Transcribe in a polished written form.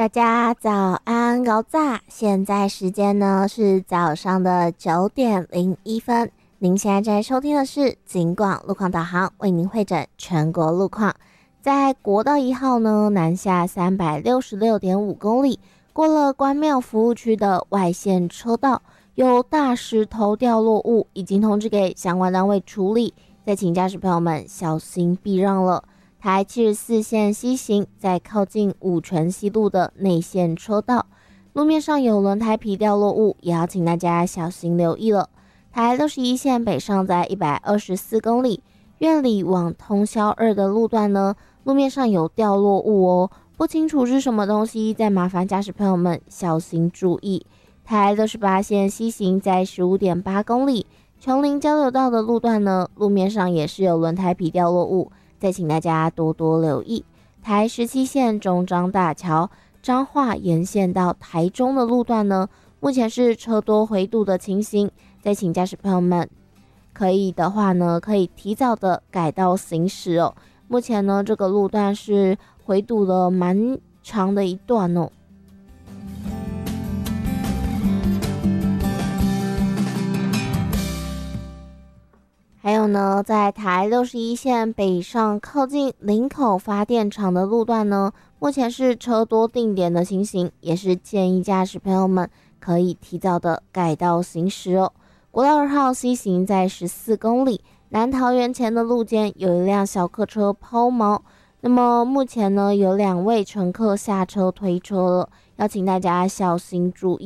大家早安，高早！现在时间呢是早上的9:01。您现在在收听的是警广路况导航，为您汇整全国路况。在国道1号呢，南下366.5公里，过了关庙服务区的外线车道，有大石头掉落物，已经通知给相关单位处理，再请驾驶朋友们小心避让了。台74线西行，在靠近五权西路的内线车道，路面上有轮胎皮掉落物，也要请大家小心留意了。台61线北上，在124公里，苑里往通霄2的路段呢，路面上有掉落物哦，不清楚是什么东西，再麻烦驾驶朋友们小心注意。台68线西行，在15.8公里，琼林交流道的路段呢，路面上也是有轮胎皮掉落物，再请大家多多留意。台17线中彰大桥彰化沿线到台中的路段呢，目前是车多回堵的情形，再请驾驶朋友们可以的话呢，可以提早的改道行驶哦。目前呢，这个路段是回堵了蛮长的一段哦。还有呢，在台61线北上靠近林口发电厂的路段呢，目前是车多定点的情形，也是建议驾驶朋友们可以提早的改道行驶哦。国道2号西行，在14公里，南桃园前的路肩有一辆小客车抛锚，那么目前呢，有2位乘客下车推车了，要请大家小心注意。